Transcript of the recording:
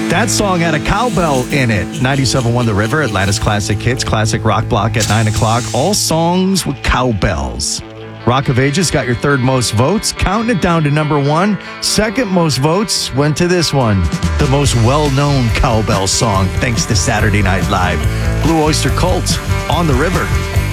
That song had a cowbell in it. 97.1 The River, Atlanta's Classic Hits, Classic Rock Block at 9 o'clock. All songs with cowbells. Rock of Ages got your third most votes, counting it down to number one. Second most votes went to this one, the most well-known cowbell song, thanks to Saturday Night Live. Blue Oyster Cult, On the River.